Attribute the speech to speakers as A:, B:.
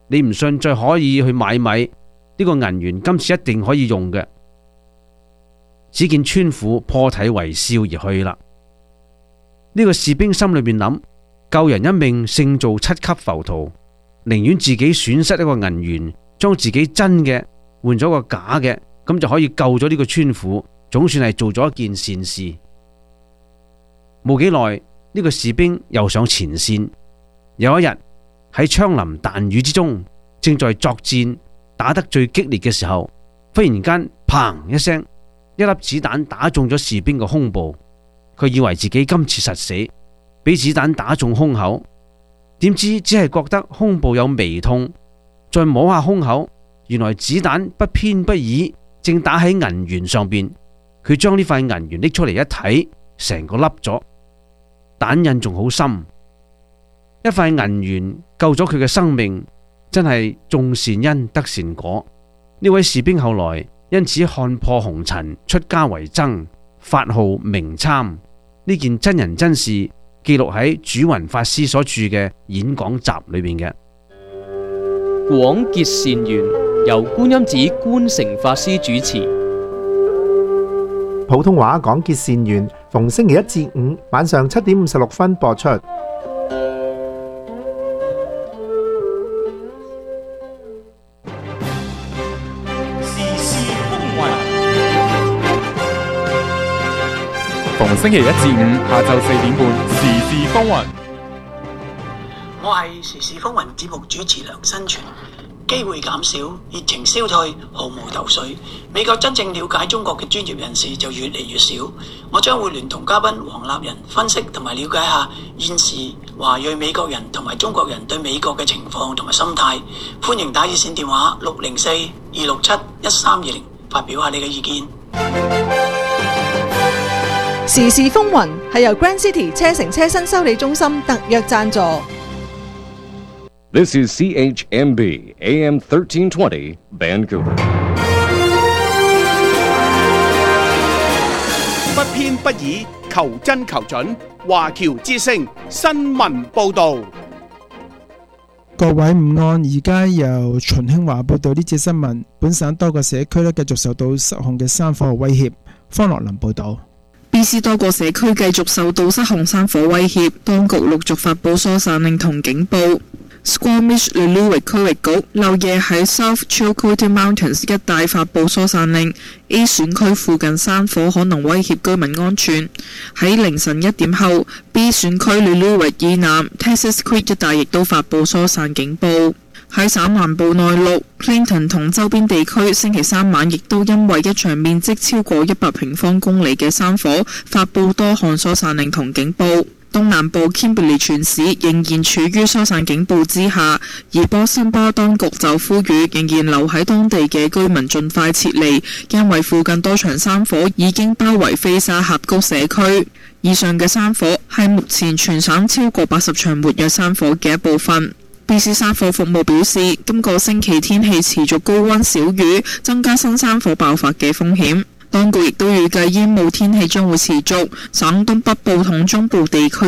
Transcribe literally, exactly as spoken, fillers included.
A: 你唔信再可以去買米，呢個銀元今次一定可以用嘅。只見川虎破涕為笑而去啦。呢個士兵心裏邊諗，救人一命勝造七級浮屠，寧願自己損失一個銀元，將自己真嘅換咗個假嘅，咁就可以救咗呢個川虎，總算係做咗一件善事。冇幾耐，呢個士兵又上前線。有一日喺槍林彈雨之中，正在作戰打得最激烈嘅時候，忽然間砰一聲，一粒子彈打中咗士兵嘅胸部。佢以為自己今次實死，俾子彈打中胸口，點知只係覺得胸部有微痛，再摸下胸口，原來子彈不偏不倚，正打喺銀元上邊。佢將呢塊銀元拎出嚟一睇，成個凹咗，彈印仲好深。一塊銀元救咗佢嘅生命，真係種善因得善果。呢位士兵後來因此看破紅塵，出家為僧，法號明參。呢件真人真事記錄喺主雲法師所著嘅演講集裏邊嘅。
B: 廣結善緣，由觀音寺觀誠法師主持。
C: 普通話廣結善緣，逢星期一至五晚上七點五十六分播出。
D: 逢星期一至五下晝四點半，時事風雲。
E: 我係時事風雲節目主持梁新全。機會減少，熱情消退，毫無頭緒。美國真正了解中國嘅專業人士就越嚟越少。我將會聯同嘉賓黃立仁分析同埋了解下現時華裔美國人同埋中國人對美國嘅情況同埋心態。歡迎打熱線電話六零四二六七一三二零發表下你嘅意見。
F: 時事風雲係由 Grand City 車城車身修理中心特約贊助。
G: This is C H M B A M thirteen twenty Vancouver。
H: 不偏不倚，求真求準。華僑之聲新聞報導。
I: 各位午安，而家由秦興華報道呢節新聞。本省多個社區咧繼續受到失控嘅山火威脅。方樂林報導。
J: B C 多個社區繼續受到失控山火威脅，當局陸續發布疏散令同警報。Squamish Lillooet 區域局漏夜喺 South Chilcotin Mountains 一帶發布疏散令 ，A 選區附近山火可能威脅居民安全。喺凌晨一點後 ，B 選區 Lillooet 以南 Texas Creek 一帶亦都發布疏散警報。喺省南部內陸 Clinton 同周邊地區，星期三晚亦都因為一場面積超過一百平方公里嘅山火，發布多項疏散令同警報。東南部 Kimberley 全市仍然處於疏散警報之下，而波森巴當局就呼籲仍然留喺當地嘅居民盡快撤離，因為附近多場山火已經包圍菲沙峽谷社區。以上嘅山火係目前全省超過八十場活躍山火嘅一部分。B C 山火服務表示，今個星期天氣持續高溫少雨，增加新山火爆發嘅風險。當局亦都預計煙霧天氣將會持續，省東北部同中部地區